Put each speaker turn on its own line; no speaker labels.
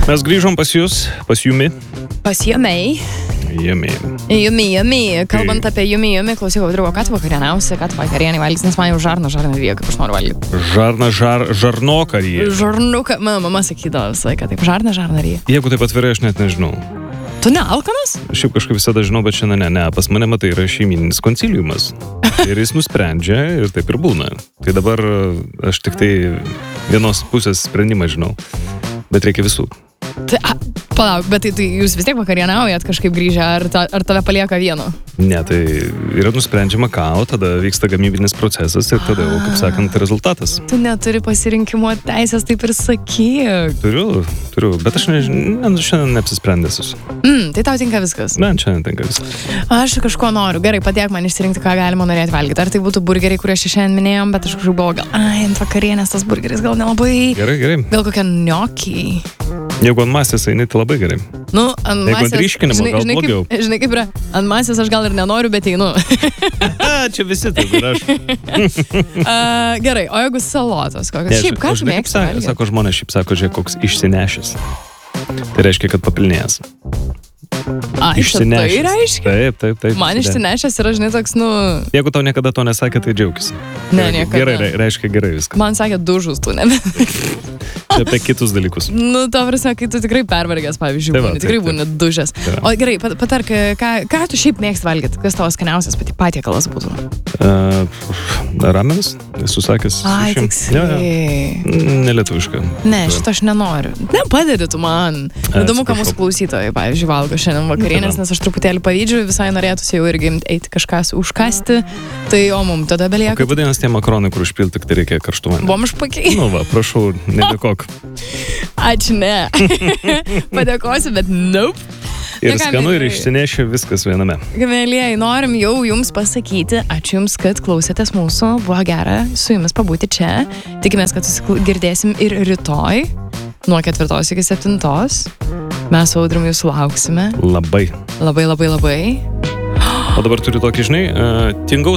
Mes grįžom pas jūs, pas Jumi.
Pas Jumi. Jumi. Kalbant apie Jumi, klausyk, draugo, ką tu vakarieniausi, ką tu vakarienį valgys, nes man jau žarną ryja, kaip aš noriu valgyti.
Žarnoką ryja.
Žarnuką, mama sakydavo visą laiką, taip, žarną ryja.
Jeigu taip atvirai, aš net nežinau.
Tu nealkanas?
Šiaip kažkaip visada žinau, bet šiandien ne. Pas mane, matai, yra šeimininis konsiliumas. Ir jis nusprendžia ir taip ir būna. Tai dabar aš tik tai vienos pusės sprendimą žinau. Bet reikia visų.
Palauk, bet tai jūs vis tiek vakarieniaujat kažkaip grįžę, ar tave palieka vieno?
Ne, tai yra nusprendžiama ką, o tada vyksta gamybinis procesas ir tada, kaip sakant, rezultatas.
Tu neturi pasirinkimo teisės, taip ir sakyk.
Turiu, bet aš šiandien neapsisprendęs esu.
Tai tau tinka viskas?
Man šiandien tinka viskas.
Aš kažko noriu, gerai, padėk man išsirinkti, ką galima norėti valgyti. Ar tai būtų burgeriai, kurie šiandien minėjom, bet aš kažkaip buvau ant vakarienės tas burgeris gal nelabai.
Gerai.
Gal kokie gnocchi.
Jeigu ant masės eini, tai labai gerai.
Ant masės.
Jeigu ant ryškinimo, gal blogiau.
Žinai kaip yra, ant masės aš gal ir nenoriu, bet einu.
Čia visi taip ir aš.
Gerai, o jeigu salotos kokios? Šiaip, ką tu mėgsti valgyti?
Sako žmonės, žiūrėk, koks išsinešęs. Tai reiškia, kad papilnėjęs.
Išsinešęs. Tai reiškia?
Taip.
Man išsinešęs yra, žinai, toks,
Jeigu tau niekada to nesakė, tai džiaugis.
Ne, niekada.
Gerai, reiškia gerai viską.
Man sakė dužus, tu ne.
Čia apie kitus dalykus.
To prasme, kai tu tikrai pervargęs, pavyzdžiui, tikrai būni dužęs. O gerai, patark, ką tu šiaip mėgsti valgyti? Kas tavo skaniausias patiekalas būtų?
Ramenas, esu sakęs.
Ai, tiksliai.
Nelietuviška.
Ne, šito aš nenoriu. Nepadedi tu man. Įdomu, ką mūsų klausytojai, pavyzdžiui, valgo šiandien vakarienės, nes aš truputėlį pavydžiu, visai norėtųsi jau irgi eiti kažką užkasti. Tai o mum tada belieka.
Kaip vadinasi tie makaronai, kur užpilti, tik tai reikia karštų vandens?
Bomžpakiai.
Prašau, nedėkok.
Ačiū, ne. Padėkosiu, bet nope.
Ir skanu ir išsinešė viskas viename.
Mielieji, norim jau jums pasakyti, ačiū jums, kad klausėtės mūsų, buvo gera su jumis pabūti čia. Tikimės, kad girdėsim ir rytoj nuo 4 iki 7. Mes su Audrium jūsų lauksime.
Labai.
Labai.
O dabar turiu tokį, žinai, tingaus